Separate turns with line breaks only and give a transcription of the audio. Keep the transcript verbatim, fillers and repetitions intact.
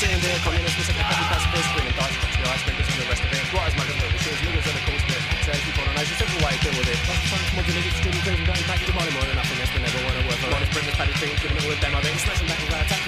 saying they're communists, we said they're petty pacifists, bringing darts, touch the ice breakers and the rest of it. Squatters, man, the shows, niggas on the coast bit. Says we colonize, you simple way to deal with it. That's the science, modern idiots, student crazy, don't impact the money more than nothing else, we never want to work for. Honest, bring the petty things to the middle of them, I think. Smash